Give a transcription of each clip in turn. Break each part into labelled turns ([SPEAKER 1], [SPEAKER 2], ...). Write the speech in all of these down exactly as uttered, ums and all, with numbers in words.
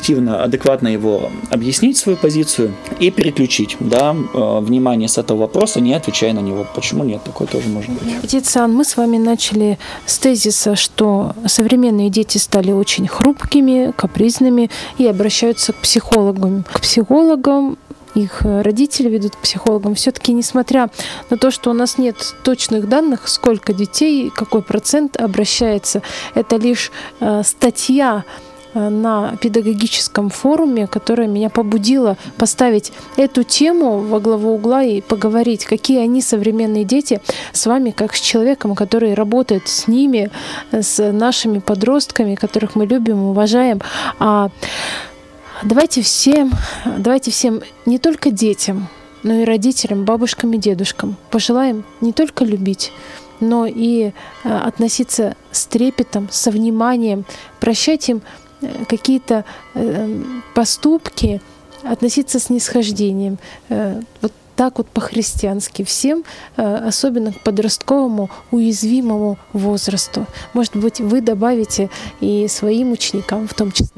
[SPEAKER 1] объективно, адекватно его объяснить, свою позицию, и переключить, да, внимание с этого вопроса, не отвечая на него. Почему нет? Такое тоже может быть.
[SPEAKER 2] Отец Иоанн, мы с вами начали с тезиса, что современные дети стали очень хрупкими, капризными и обращаются к психологам. К психологам их родители ведут к психологам. Все-таки, несмотря на то, что у нас нет точных данных, сколько детей, какой процент обращается, это лишь э, статья на педагогическом форуме, которая меня побудила поставить эту тему во главу угла и поговорить, какие они современные дети, с вами, как с человеком, который работает с ними, с нашими подростками, которых мы любим, уважаем. А давайте всем, давайте всем, не только детям, но и родителям, бабушкам и дедушкам пожелаем не только любить, но и относиться с трепетом, со вниманием, прощать им какие-то поступки, относиться с снисхождением. Вот так вот по-христиански всем, особенно к подростковому уязвимому возрасту. Может быть, вы добавите и своим ученикам в том числе.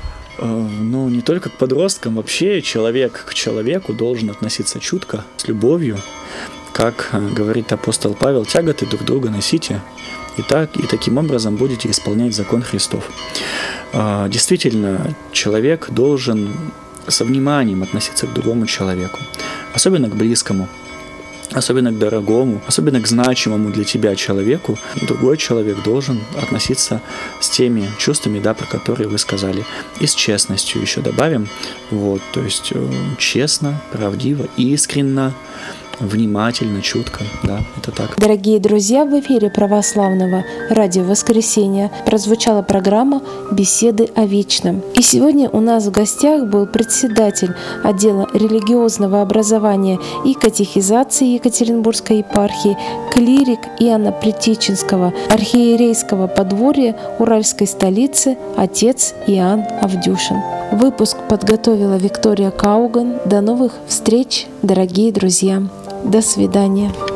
[SPEAKER 1] Ну, не только к подросткам, вообще человек к человеку должен относиться чутко, с любовью. Как говорит апостол Павел, тяготы друг друга носите, и так, и таким образом будете исполнять закон Христов. Действительно, человек должен со вниманием относиться к другому человеку, особенно к близкому, особенно к дорогому, особенно к значимому для тебя человеку. Другой человек должен относиться с теми чувствами, да, про которые вы сказали, и с честностью еще добавим. Вот, то есть честно, правдиво, искренно, внимательно, чутко, да, это так.
[SPEAKER 2] Дорогие друзья, в эфире Православного радио Воскресенье прозвучала программа «Беседы о вечном». И сегодня у нас в гостях был председатель отдела религиозного образования и катехизации Екатеринбургской епархии, клирик Иоанна-Притеченского архиерейского подворья Уральской столицы отец Иоанн Авдюшин. Выпуск подготовила Виктория Кауган. До новых встреч, дорогие друзья. До свидания.